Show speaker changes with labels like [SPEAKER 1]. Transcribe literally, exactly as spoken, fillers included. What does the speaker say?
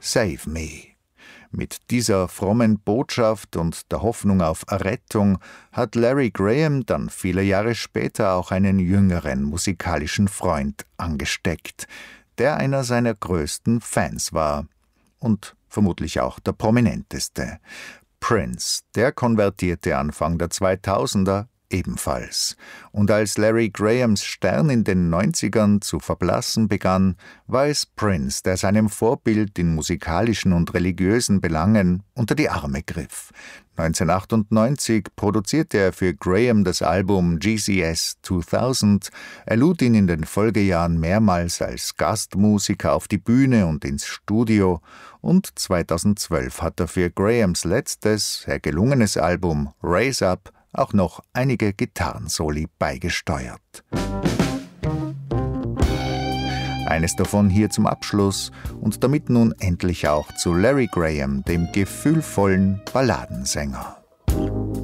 [SPEAKER 1] Save Me. Mit dieser frommen Botschaft und der Hoffnung auf Errettung hat Larry Graham dann viele Jahre später auch einen jüngeren musikalischen Freund angesteckt, der einer seiner größten Fans war und vermutlich auch der prominenteste. Prince, der konvertierte Anfang der zweitausender ebenfalls. Und als Larry Grahams Stern in den neunzigern zu verblassen begann, war es Prince, der seinem Vorbild in musikalischen und religiösen Belangen unter die Arme griff. neunzehnhundertachtundneunzig produzierte er für Graham das Album G C S zweitausend. Er lud ihn in den Folgejahren mehrmals als Gastmusiker auf die Bühne und ins Studio. Und zweitausendzwölf hat er für Grahams letztes, sehr gelungenes Album Raise Up auch noch einige Gitarrensoli beigesteuert. Eines davon hier zum Abschluss und damit nun endlich auch zu Larry Graham, dem gefühlvollen Balladensänger.